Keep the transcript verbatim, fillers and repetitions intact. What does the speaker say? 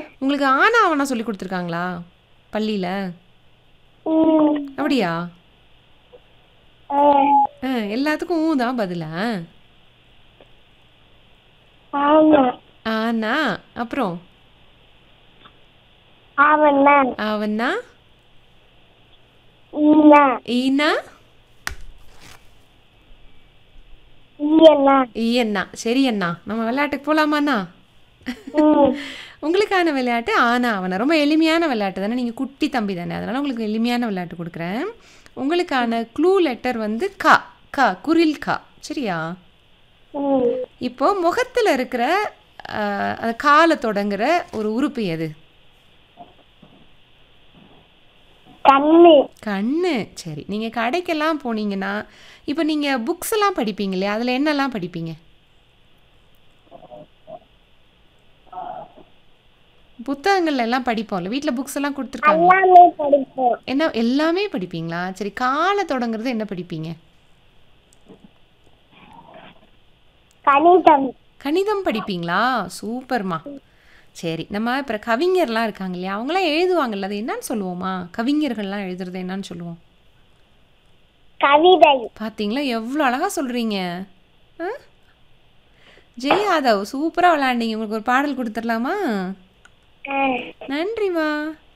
உங்களுக்கு ஆனா ஆவனா சொல்லி கொடுத்துருக்காங்களா பள்ளியில? ம். அப்படியா? ஆ. ஆ, எல்லாத்துக்கும் ஊ தான் பதிலா? ஆமா. ஆனா அப்புறம் ஆவண்ணா. அவன்னா ஈனா. ஈனா ஈயண்ணா. ஈயண்ணா. சரி அண்ணா, நம்ம விளையாட்டுக்கு போலாமாண்ணா? ம். உங்களுக்கான விளையாட்டு ஆனா அவனா. ரொம்ப எளிமையான விளையாட்டு தானே, நீங்கள் குட்டி தம்பி தானே, அதனால் உங்களுக்கு எளிமையான விளையாட்டு கொடுக்குறேன். உங்களுக்கான க்ளூ லெட்டர் வந்து கா. கா, குரில் கா. சரியா? ம். இப்போ முகத்தில் இருக்கிற அஹ், அந்த காலை தொடங்குற ஒரு உறுப்பு எது? கண்ணு. கண்ணு. சரி, நீங்கள் கடைக்கெல்லாம் போனீங்கன்னா, இப்போ நீங்கள் புக்ஸ் எல்லாம் படிப்பீங்க இல்லையா, அதில் என்னெல்லாம் படிப்பீங்க? புத்தகங்கள் எல்லாம் படிப்போம்ல, வீட்டில் புக்ஸ் எல்லாம் கொடுத்துருக்காங்க. எல்லாமே படிப்போம். என்ன எல்லாமே படிப்பீங்களா? சரி, காலை தொடங்குறது என்ன படிப்பீங்க? கணிதம். கணிதம் படிப்பீங்களா? சூப்பர்மா. சரி, நம்ம இப்போ கவிஞர்லாம் இருக்காங்க இல்லையா, அவங்களாம் எழுதுவாங்கல்ல, அது என்னன்னு சொல்லுவோமா? கவிஞர்கள்லாம் எழுதுறது என்னன்னு சொல்லுவோம்? கவிதை. பார்த்தீங்களா எவ்வளோ அழகாக சொல்கிறீங்க. ஆ, ஜெய் யாதவ் சூப்பராக விளையாண்டீங்க. உங்களுக்கு ஒரு பாடல் கொடுத்துடலாமா? ஆ. நன்றிம்மா.